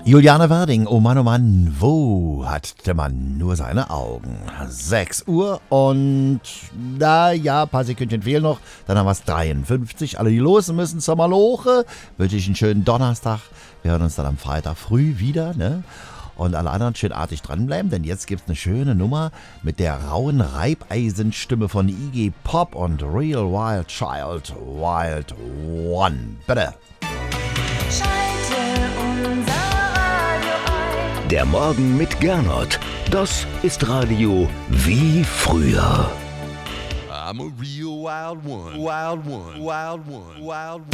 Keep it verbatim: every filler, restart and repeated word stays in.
Juliane Werding, oh Mann, oh Mann, wo hat der Mann nur seine Augen? sechs Uhr und na ja, ein paar Sekündchen fehlen noch, dann haben wir es dreiundfünfzig. Alle, die los müssen zur Maloche, wünsche ich einen schönen Donnerstag. Wir hören uns dann am Freitag früh wieder, ne? Und alle anderen schön artig dranbleiben, denn jetzt gibt's eine schöne Nummer mit der rauen Reibeisenstimme von Iggy Pop und Real Wild Child, Wild One. Bitte. Der Morgen mit Gernot, das ist Radio wie früher. I'm a real wild one, wild one, wild one, wild one.